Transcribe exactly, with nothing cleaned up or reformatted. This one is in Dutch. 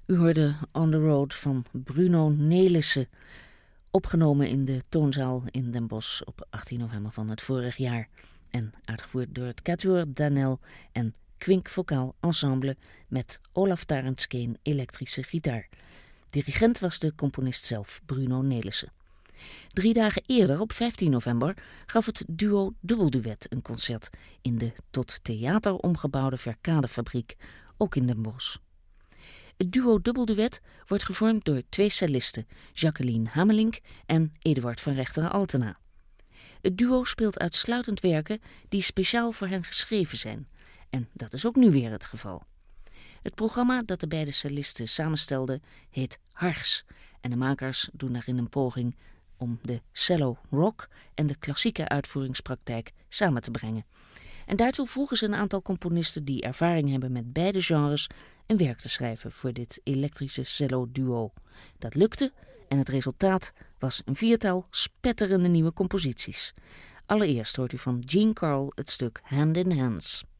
U hoorde On the Road van Bruno Nelissen, opgenomen in de Toonzaal in Den Bosch op achttien november van het vorig jaar en uitgevoerd door het Quatuor Danel en Kwink Vocaal Ensemble met Olaf Tarenskeen elektrische gitaar. Dirigent was de componist zelf, Bruno Nelissen. Drie dagen eerder, op vijftien november, gaf het duo Dubbelduet een concert in de tot theater omgebouwde Verkadefabriek, ook in Den Bosch. Het duo Dubbelduet wordt gevormd door twee cellisten, Jacqueline Hamelink en Eduard van Rechteren-Altena. Het duo speelt uitsluitend werken die speciaal voor hen geschreven zijn. En dat is ook nu weer het geval. Het programma dat de beide cellisten samenstelden heet Hargs. En de makers doen daarin een poging om de cello rock en de klassieke uitvoeringspraktijk samen te brengen. En daartoe vroegen ze een aantal componisten die ervaring hebben met beide genres een werk te schrijven voor dit elektrische cello-duo. Dat lukte en het resultaat was een viertal spetterende nieuwe composities. Allereerst hoort u van Jean Carl het stuk Hand in Hands.